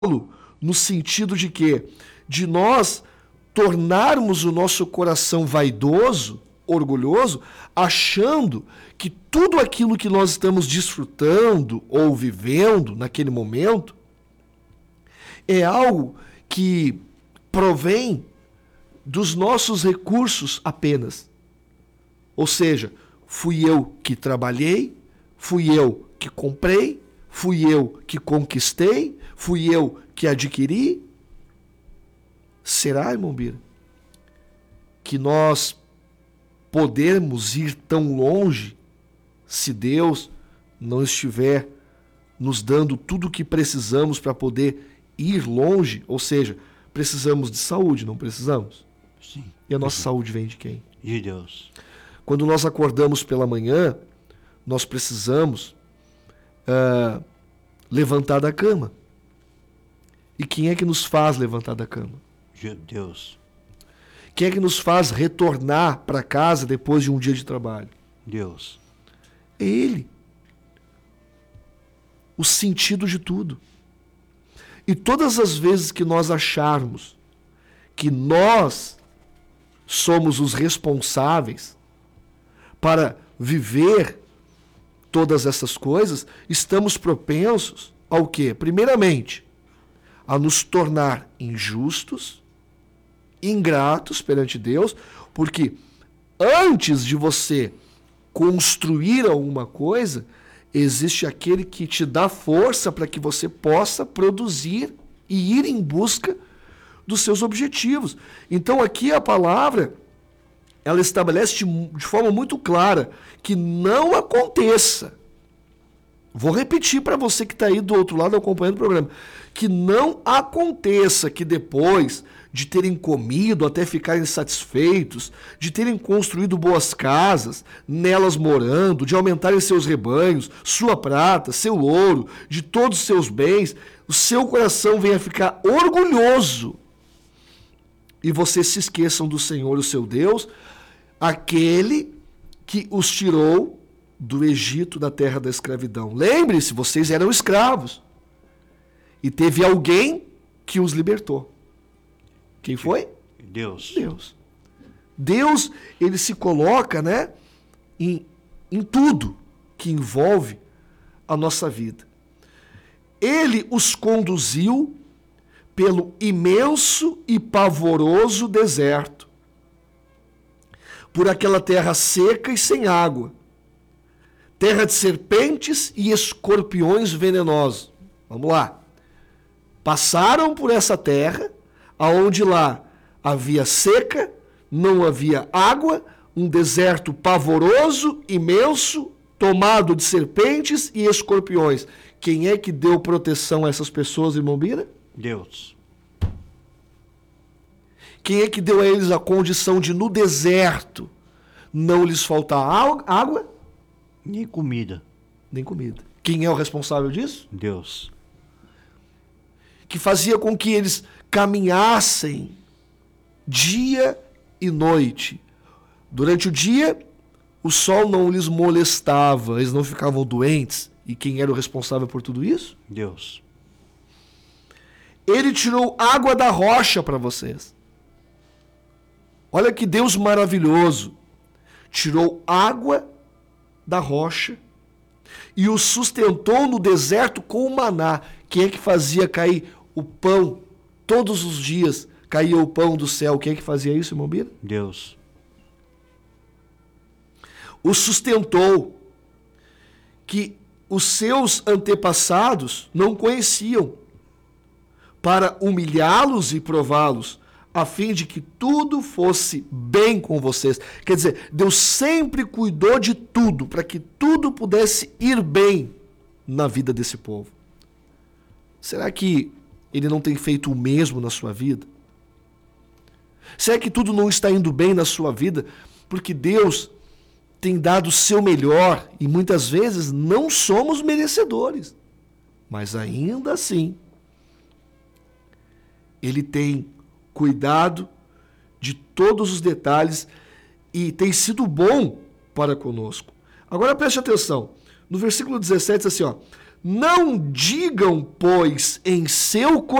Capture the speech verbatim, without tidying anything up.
no sentido de que de nós tornarmos o nosso coração vaidoso, orgulhoso, achando que tudo aquilo que nós estamos desfrutando ou vivendo naquele momento é algo que provém dos nossos recursos apenas. Ou seja, fui eu que trabalhei, fui eu que comprei, fui eu que conquistei, fui eu que adquiri. Será, irmão Bira, que nós podemos ir tão longe se Deus não estiver nos dando tudo o que precisamos para poder ir longe? Ou seja, precisamos de saúde, não precisamos? Sim. E a nossa Sim. saúde vem de quem? De Deus. Quando nós acordamos pela manhã, nós precisamos uh, levantar da cama. E quem é que nos faz levantar da cama? De Deus. Quem é que nos faz retornar para casa depois de um dia de trabalho? Deus. É Ele. O sentido de tudo. E todas as vezes que nós acharmos que nós somos os responsáveis para viver todas essas coisas, estamos propensos ao quê? Primeiramente, a nos tornar injustos, ingratos perante Deus, porque antes de você construir alguma coisa, existe aquele que te dá força para que você possa produzir e ir em busca dos seus objetivos. Então aqui a palavra, ela estabelece de, de forma muito clara que não aconteça, vou repetir para você que está aí do outro lado acompanhando o programa, que não aconteça que depois de terem comido até ficarem satisfeitos, de terem construído boas casas, nelas morando, de aumentarem seus rebanhos, sua prata, seu ouro, de todos os seus bens, o seu coração venha ficar orgulhoso e vocês se esqueçam do Senhor, o seu Deus, aquele que os tirou do Egito, da terra da escravidão. Lembre-se, vocês eram escravos. E teve alguém que os libertou. Quem foi? Deus. Deus. Deus, ele se coloca, né, em, em tudo que envolve a nossa vida. Ele os conduziu pelo imenso e pavoroso deserto, por aquela terra seca e sem água, terra de serpentes e escorpiões venenosos. Vamos lá. Passaram por essa terra, aonde lá havia seca, não havia água, um deserto pavoroso, imenso, tomado de serpentes e escorpiões. Quem é que deu proteção a essas pessoas, irmão Bira? Deus. Quem é que deu a eles a condição de, no deserto, não lhes faltar água? Nem comida. Nem comida. Quem é o responsável disso? Deus. Que fazia com que eles caminhassem dia e noite. Durante o dia, o sol não lhes molestava, eles não ficavam doentes. E quem era o responsável por tudo isso? Deus. Ele tirou água da rocha para vocês. Olha que Deus maravilhoso. Tirou água da rocha e o sustentou no deserto com o maná. Quem é que fazia cair o pão todos os dias? Caía o pão do céu. Quem é que fazia isso, irmão Bira? Deus. O sustentou, que os seus antepassados não conheciam, para humilhá-los e prová-los, a fim de que tudo fosse bem com vocês. Quer dizer, Deus sempre cuidou de tudo, para que tudo pudesse ir bem na vida desse povo. Será que Ele não tem feito o mesmo na sua vida? Será que tudo não está indo bem na sua vida porque Deus tem dado o seu melhor e muitas vezes não somos merecedores, mas ainda assim Ele tem cuidado de todos os detalhes e tem sido bom para conosco. Agora preste atenção, no versículo dezessete diz assim, ó, Não digam, pois, em seu